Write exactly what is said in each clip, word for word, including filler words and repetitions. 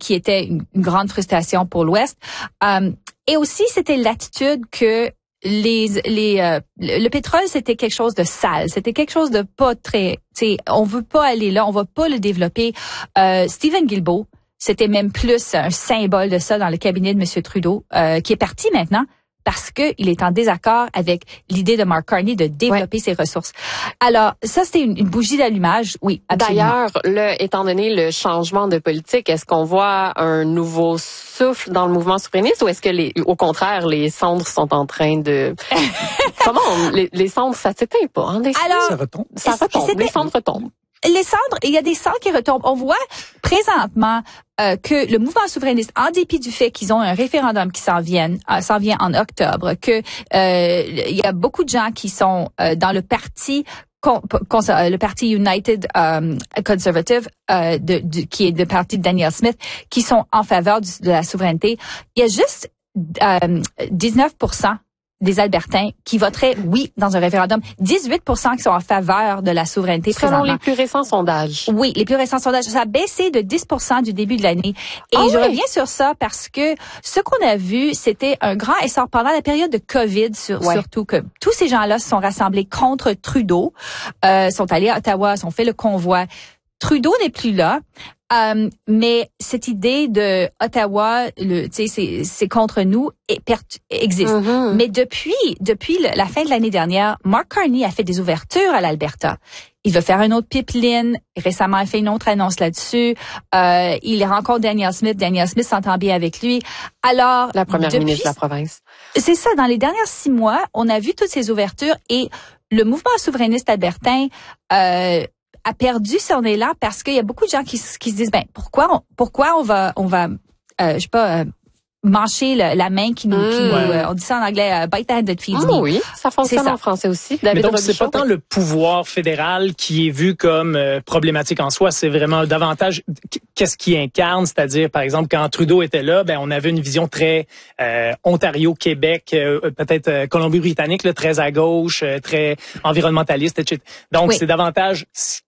qui était une, une grande frustration pour l'Ouest. Euh, et aussi, c'était l'attitude que les les euh, le pétrole, c'était quelque chose de sale, c'était quelque chose de pas très, tu sais, on veut pas aller là, on va pas le développer. Euh, Stephen Guilbeault, c'était même plus un symbole de ça dans le cabinet de M. Trudeau, euh, qui est parti maintenant parce que il est en désaccord avec l'idée de Mark Carney de développer ouais. ses ressources. Alors, ça, c'était une, une bougie d'allumage, oui, absolument. D'ailleurs, le, étant donné le changement de politique, est-ce qu'on voit un nouveau souffle dans le mouvement souverainiste ou est-ce que, les, au contraire, les cendres sont en train de... Comment? On, les, les cendres, ça s'éteint pas, hein? Des... Alors, ça retombe. Ça retombe, les cendres retombent. Les cendres, il y a des cendres qui retombent. On voit présentement euh, que le mouvement souverainiste, en dépit du fait qu'ils ont un référendum qui s'en vient, euh, s'en vient en octobre, que euh, il y a beaucoup de gens qui sont euh, dans le parti con, con, le parti United euh, Conservative, euh, de, de, qui est le parti de Danielle Smith, qui sont en faveur du, de la souveraineté. Il y a juste euh, dix-neuf pour cent des Albertains qui voteraient oui dans un référendum, dix-huit pour cent qui sont en faveur de la souveraineté présentement. Selon les plus récents sondages. Oui, les plus récents sondages. Ça a baissé de dix pour cent du début de l'année. Et ah je oui? reviens sur ça parce que ce qu'on a vu, c'était un grand essor pendant la période de COVID, sur, ouais. surtout que tous ces gens-là se sont rassemblés contre Trudeau, euh, sont allés à Ottawa, sont fait le convoi. Trudeau n'est plus là. Um, mais cette idée de Ottawa, le, tu sais, c'est, c'est contre nous, et per- existe. Mm-hmm. Mais depuis, depuis le, la fin de l'année dernière, Mark Carney a fait des ouvertures à l'Alberta. Il veut faire un autre pipeline. Récemment, il a fait une autre annonce là-dessus. Euh, il rencontre Danielle Smith. Danielle Smith s'entend bien avec lui. Alors, la première depuis, ministre de la province. C'est ça. Dans les dernières six mois, on a vu toutes ces ouvertures et le mouvement souverainiste albertain, euh, a perdu son élan parce qu'il y a beaucoup de gens qui, qui se disent ben pourquoi on, pourquoi on va on va euh, je sais pas euh, mancher le, la main qui nous, mmh. qui nous euh, on dit ça en anglais euh, bite the hand that feeds me. Oh oui, ça fonctionne en français aussi. David Mais donc Robichaud, c'est pas tant le pouvoir fédéral qui est vu comme euh, problématique en soi, c'est vraiment davantage qu'est-ce qu'il incarne, c'est-à-dire par exemple quand Trudeau était là, ben on avait une vision très euh, Ontario, Québec, euh, peut-être euh, Colombie-Britannique, là, très à gauche, euh, très environnementaliste, et cetera. Donc oui. c'est davantage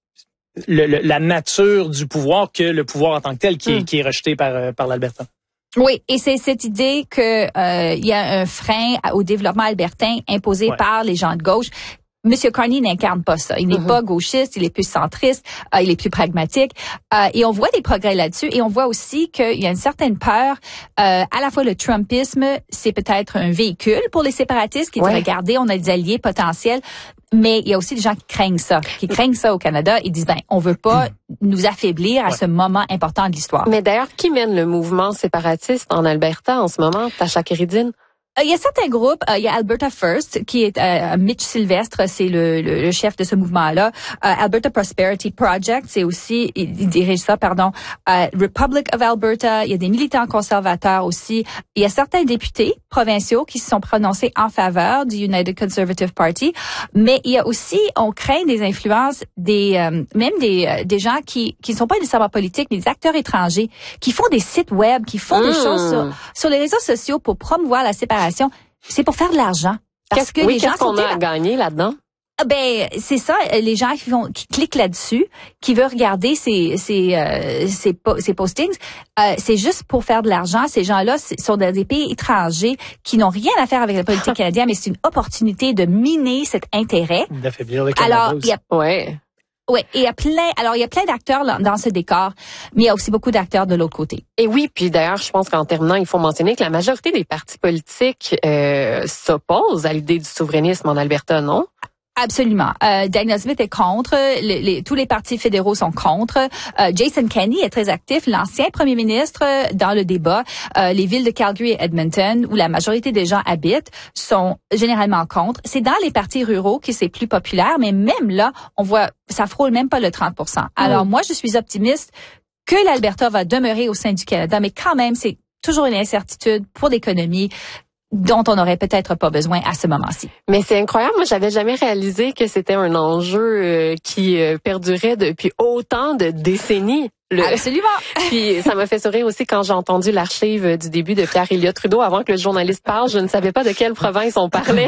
Le, le, la nature du pouvoir que le pouvoir en tant que tel qui, mmh. est, qui est rejeté par, euh, par l'Alberta. Oui, et c'est cette idée que euh, il y a un frein au développement albertain imposé ouais. par les gens de gauche. Monsieur Carney n'incarne pas ça. Il n'est mm-hmm. pas gauchiste, il est plus centriste, euh, il est plus pragmatique. Euh, et on voit des progrès là-dessus. Et on voit aussi qu'il y a une certaine peur. Euh, à la fois, le Trumpisme, c'est peut-être un véhicule pour les séparatistes qui disent, ouais. regardez, on a des alliés potentiels. Mais il y a aussi des gens qui craignent ça, qui craignent ça au Canada. Ils disent, ben, on veut pas mmh. nous affaiblir à ouais. ce moment important de l'histoire. Mais d'ailleurs, qui mène le mouvement séparatiste en Alberta en ce moment? Tasha Keridine? Il y a certains groupes, il y a Alberta First, qui est euh, Mitch Sylvestre, c'est le, le, le chef de ce mouvement-là. Euh, Alberta Prosperity Project, c'est aussi, il, il dirige ça, pardon. Euh, Republic of Alberta, il y a des militants conservateurs aussi. Il y a certains députés provinciaux qui se sont prononcés en faveur du United Conservative Party, mais il y a aussi, on craint des influences des, euh, même des, euh, des gens qui qui ne sont pas nécessairement politiques, mais des acteurs étrangers, qui font des sites web, qui font mmh. des choses sur, sur les réseaux sociaux pour promouvoir la séparation. C'est pour faire de l'argent. Parce qu'est-ce, que oui, les gens qu'est-ce qu'on sont a à gagner là-dedans? Ben c'est ça, les gens qui vont qui cliquent là-dessus, qui veulent regarder ces ces euh, ces, ces postings, euh, c'est juste pour faire de l'argent. Ces gens-là sont dans des pays étrangers qui n'ont rien à faire avec la politique canadienne, mais c'est une opportunité de miner cet intérêt. D'affaiblir le Canada. Alors, il y a ouais. Oui, et il y a plein, alors il y a plein d'acteurs dans ce décor, mais il y a aussi beaucoup d'acteurs de l'autre côté. Et oui, puis d'ailleurs, je pense qu'en terminant, il faut mentionner que la majorité des partis politiques euh, s'opposent à l'idée du souverainisme en Alberta, non? Absolument. Euh, Danielle Smith est contre. Les, les, tous les partis fédéraux sont contre. Euh, Jason Kenney est très actif, l'ancien premier ministre, dans le débat. Euh, les villes de Calgary et Edmonton, où la majorité des gens habitent, sont généralement contre. C'est dans les partis ruraux que c'est plus populaire, mais même là, on voit, ça frôle même pas le trente pour cent. Alors mmh. moi, je suis optimiste que l'Alberta va demeurer au sein du Canada, mais quand même, c'est toujours une incertitude pour l'économie dont on n'aurait peut-être pas besoin à ce moment-ci. Mais c'est incroyable, moi j'avais jamais réalisé que c'était un enjeu euh, qui euh, perdurait depuis autant de décennies. Le... Absolument. Puis ça m'a fait sourire aussi quand j'ai entendu l'archive du début de Pierre Elliott Trudeau avant que le journaliste parle, je ne savais pas de quelle province on parlait.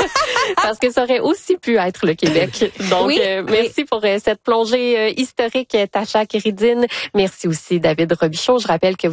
Parce que ça aurait aussi pu être le Québec. Donc, oui, euh, merci oui. pour euh, cette plongée euh, historique, Tasha Keridine. Merci aussi, David Robichaud. Je rappelle que vous